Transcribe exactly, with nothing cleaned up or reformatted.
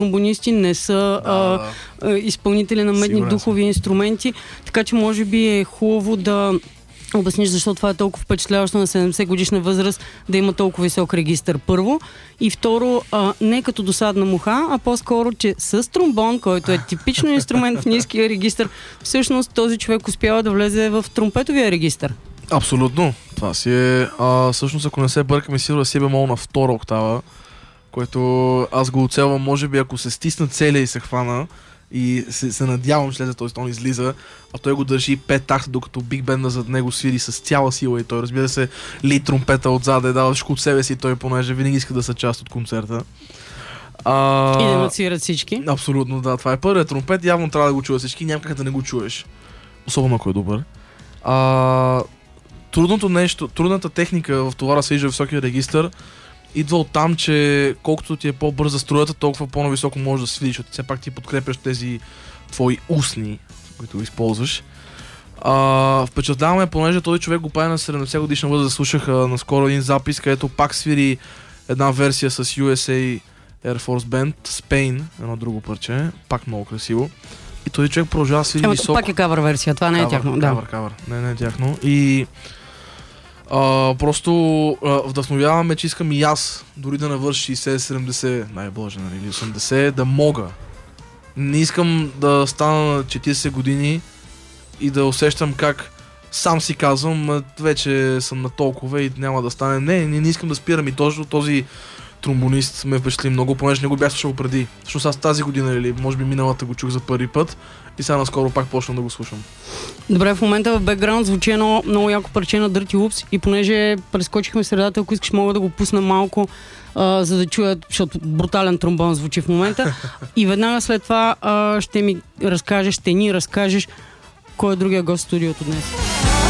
тромбонисти, не са а, а, изпълнители на медни Сигурен духови съм. инструменти, така че може би е хубаво да обясниш защо това е толкова впечатляващо на седемдесет годишна възраст да има толкова висок регистър, първо. И второ, а, не като досадна муха, а по-скоро, че с тромбон, който е типично инструмент в ниския регистър, всъщност този човек успява да влезе в тромпетовия регистър. Абсолютно. Това си е... А, всъщност, ако не се бъркаме, сигурно си бемол на втора октава, което аз го оцелвам, може би, ако се стисна целия и се хвана, и се, се надявам, че след този тон излиза, а той го държи пет такта, докато биг бенда зад него свири с цяла сила и той, разбира се, ли тромпета отзад е дава всичко от себе си и той, понеже винаги иска да са част от концерта. А... И да нацират всички. Абсолютно, да. Това е първият тромпет, явно трябва да го чуеш всички, няма как да не го чуеш. Особено ако е добър. А... Трудното нещо, трудната техника в това да свижда високия регистър идва от там, че колкото ти е по-бърза струята, толкова по-нависоко можеш да свидиш, защото все пак ти подкрепяш тези твои устни, които използваш. А, впечатляваме, понеже този човек го прави на седемдесет годишна възраст. Слушах а, наскоро един запис, където пак свири една версия с Ю Ес Ей Air Force Band, Spain, едно друго парче, пак много красиво. И този човек продължава да свири Ама високо. пак е кавър версия, това не е Кавър, тяхно. Кавър, Да. кавър, не, не е тяхно. И а, просто а, вдъхновяваме, че искам и аз, дори да навърши шейсет седемдесет, най-боже, нали, осемдесет, да мога. Не искам да стана на четирийсет години и да усещам как сам си казвам, вече съм на толкова и няма да стане. Не, не, не искам да спирам и точно този тромбонист ме впечатли много, понеже не го бях слушал преди. Защото аз тази година или може би миналата го чух за първи път и сега наскоро пак почнам да го слушам. Добре, в момента в бекграунд звучи едно много яко парче на Dirty Loops и понеже прескочихме средата, ако искаш мога да го пусна малко, а, за да чуят, защото брутален тромбон звучи в момента. И веднага след това а, ще ми разкажеш, ще ни разкажеш кой е другия гост в студиото днес.